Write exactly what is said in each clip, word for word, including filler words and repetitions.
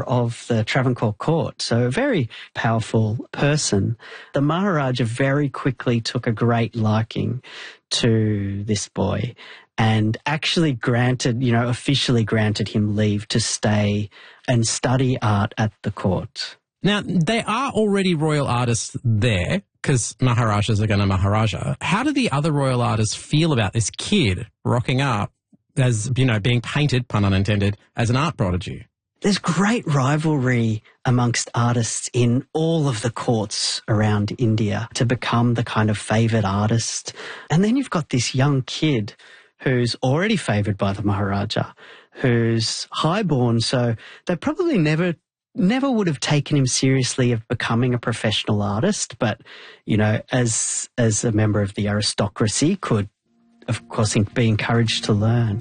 ruler of the Travancore court, so a very powerful person. The Maharaja very quickly took a great liking to this boy and actually granted, you know, officially granted him leave to stay and study art at the court. Now, there are already royal artists there because Maharajas are going to Maharaja. How do the other royal artists feel about this kid rocking up as, you know, being painted, pun unintended, as an art prodigy? There's great rivalry amongst artists in all of the courts around India to become the kind of favoured artist. And then you've got this young kid who's already favoured by the Maharaja, who's highborn, so they probably never never would have taken him seriously of becoming a professional artist, but, you know, as as a member of the aristocracy could, of course, be encouraged to learn.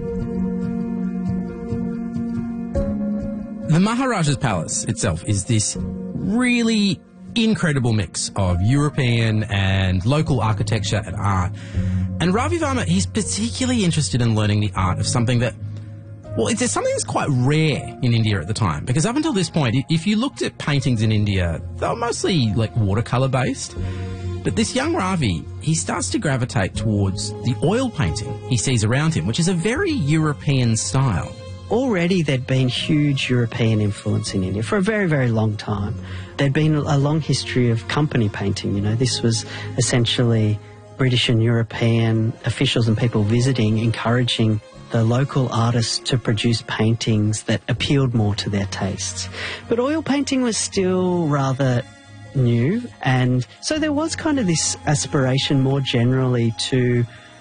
The Maharaja's palace itself is this really incredible mix of European and local architecture and art. And Ravi Varma, he's particularly interested in learning the art of something that, well, it's something that's quite rare in India at the time, because up until this point, if you looked at paintings in India, they were mostly like watercolour based. But this young Ravi, he starts to gravitate towards the oil painting he sees around him, which is a very European style. Already there'd been huge European influence in India for a very, very long time. There'd been a long history of company painting, you know. This was essentially British and European officials and people visiting, encouraging the local artists to produce paintings that appealed more to their tastes. But oil painting was still rather new, and so there was kind of this aspiration more generally to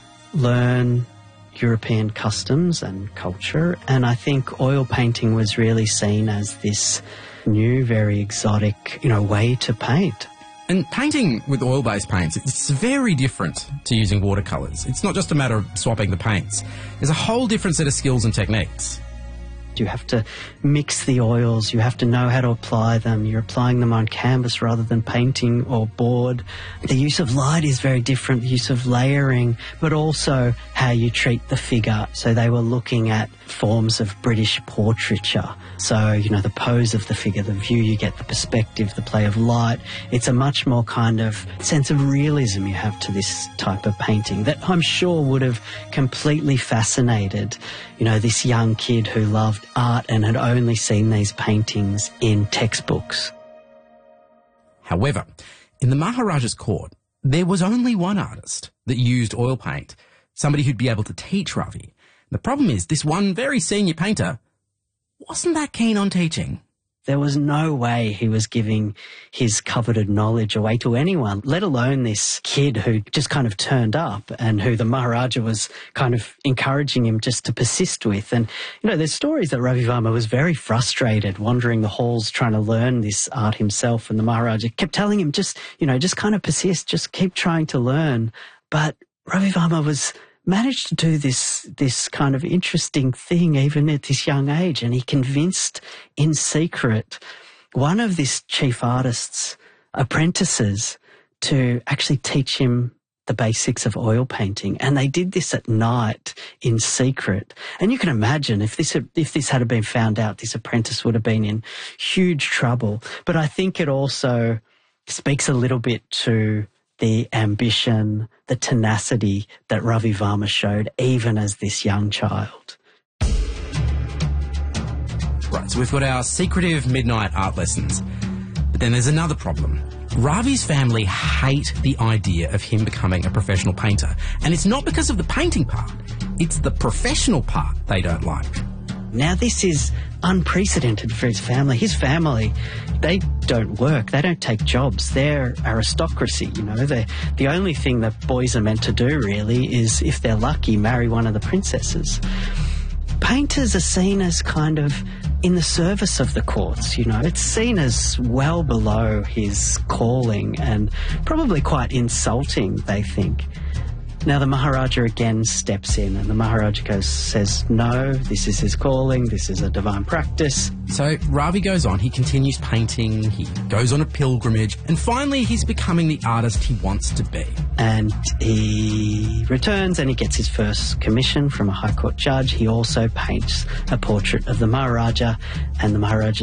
learn European customs and culture, and I think oil painting was really seen as this new, very exotic, you know, way to paint. And painting with oil-based paints, it's very different to using watercolours. It's not just a matter of swapping the paints. There's a whole different set of skills and techniques. You have to mix the oils, you have to know how to apply them. You're applying them on canvas rather than painting or board. The use of light is very different, the use of layering, but also how you treat the figure. So they were looking at forms of British portraiture. So, you know, the pose of the figure, the view you get, the perspective, the play of light. It's a much more kind of sense of realism you have to this type of painting that I'm sure would have completely fascinated, you know, this young kid who loved art and had only seen these paintings in textbooks. However, in the Maharaja's court, there was only one artist that used oil paint, somebody who'd be able to teach Ravi. The problem is, this one very senior painter wasn't that keen on teaching. There was no way he was giving his coveted knowledge away to anyone, let alone this kid who just kind of turned up and who the Maharaja was kind of encouraging him just to persist with. And, you know, there's stories that Ravi Varma was very frustrated wandering the halls trying to learn this art himself, and the Maharaja kept telling him, just, you know, just kind of persist, just keep trying to learn. But Ravi Varma was managed to do this this kind of interesting thing even at this young age, and he convinced in secret one of this chief artist's apprentices to actually teach him the basics of oil painting, and they did this at night in secret. And you can imagine if this had, if this had been found out, this apprentice would have been in huge trouble. But I think it also speaks a little bit to the ambition, the tenacity that Ravi Varma showed even as this young child. Right, so we've got our secretive midnight art lessons. But then there's another problem. Ravi's family hate the idea of him becoming a professional painter. And it's not because of the painting part. It's the professional part they don't like. Now, this is unprecedented for his family. His family, they don't work. They don't take jobs. They're aristocracy, you know. They're, the only thing that boys are meant to do, really, is, if they're lucky, marry one of the princesses. Painters are seen as kind of in the service of the courts, you know. It's seen as well below his calling and probably quite insulting, they think. Now, the Maharaja again steps in, and the Maharaja goes, says, no, this is his calling, this is a divine practice. So Ravi goes on, he continues painting, he goes on a pilgrimage, and finally he's becoming the artist he wants to be. And he returns and he gets his first commission from a High Court judge. He also paints a portrait of the Maharaja, and the Maharaja